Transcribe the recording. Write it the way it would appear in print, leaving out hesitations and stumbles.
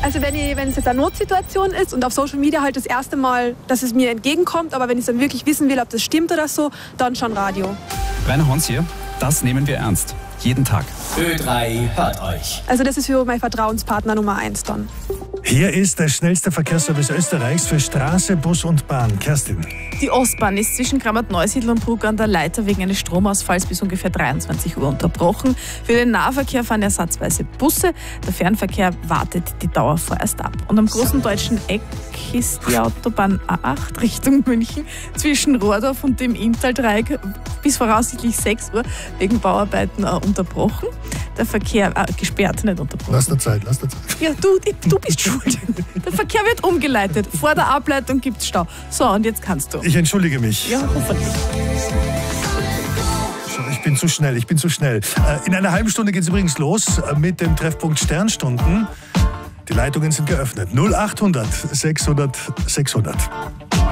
Also wenn es jetzt eine Notsituation ist und auf Social Media halt das erste Mal, dass es mir entgegenkommt, aber wenn ich dann wirklich wissen will, ob das stimmt oder so, dann schon Radio. Rainer Hans hier, das nehmen wir ernst. Jeden Tag. Ö3 hört euch. Also das ist für mein Vertrauenspartner Nummer 1 dann. Hier ist der schnellste Verkehrsservice Österreichs für Straße, Bus und Bahn. Kerstin. Die Ostbahn ist zwischen Kramat-Neusiedl und Bruck an der Leiter wegen eines Stromausfalls bis ungefähr 23 Uhr unterbrochen. Für den Nahverkehr fahren ersatzweise Busse. Der Fernverkehr wartet die Dauer vorerst ab. Und am großen deutschen Eck ist die Autobahn A8 Richtung München zwischen Rohrdorf und dem Inntal-Dreieck bis voraussichtlich 6 Uhr wegen Bauarbeiten unterbrochen. Der Verkehr gesperrt, nicht unterbrochen. Lass dir Zeit. Ja, du bist schuld. Der Verkehr wird umgeleitet. Vor der Ableitung gibt es Stau. So, und jetzt kannst du. Ich entschuldige mich. Ja, hoffentlich. Ich bin zu schnell. In einer halben Stunde geht es übrigens los mit dem Treffpunkt Sternstunden. Die Leitungen sind geöffnet. 0800 600 600.